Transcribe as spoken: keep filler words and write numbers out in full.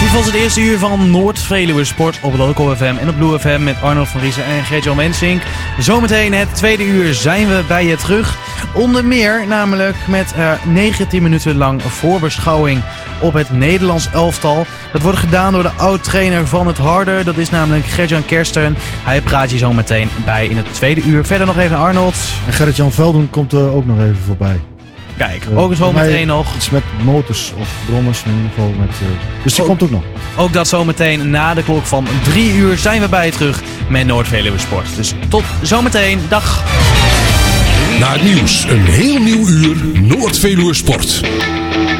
Dit was het eerste uur van Noord-Veluwe Sport op Local F M en op Blue F M met Arnold van Riesen en Gert-Jan Wensink. Zometeen het tweede uur zijn we bij je terug. Onder meer namelijk met uh, negentien minuten lang voorbeschouwing op het Nederlands elftal. Dat wordt gedaan door de oud-trainer van het Harder. Dat is namelijk Gert-Jan Kersten. Hij praat je zo meteen bij in het tweede uur. Verder nog even Arnold. En Gerrit-Jan Veldhoen komt uh, ook nog even voorbij. Kijk, ook zo meteen nog. Iets met motors of brommers in ieder geval. Met, uh, dus die ook, komt ook nog. Ook dat zometeen na de klok van drie uur zijn we bij je terug met Noord-Veluwe Sport. Dus tot zometeen. Dag. Na het nieuws een heel nieuw uur Noord-Veluwe Sport.